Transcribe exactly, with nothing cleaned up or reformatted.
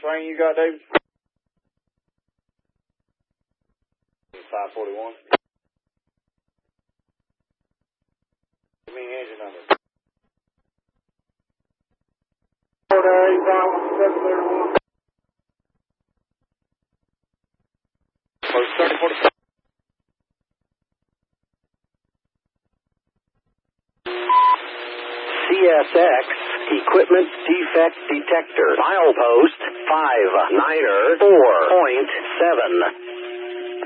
train you got, David? five forty-one. Give me the engine number. C S X Equipment Defect Detector. Milepost five niner four point seven.